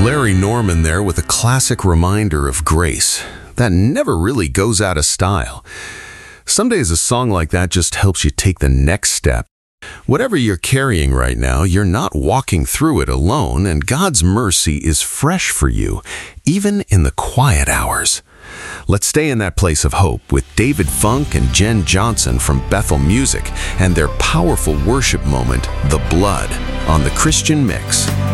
Larry Norman there with a classic reminder of grace that never really goes out of style. Some days a song like that just helps you take the next step. Whatever you're carrying right now, you're not walking through it alone, and God's mercy is fresh for you, even in the quiet hours. Let's stay in that place of hope with David Funk and Jen Johnson from Bethel Music and their powerful worship moment, The Blood, on The Christian Mix.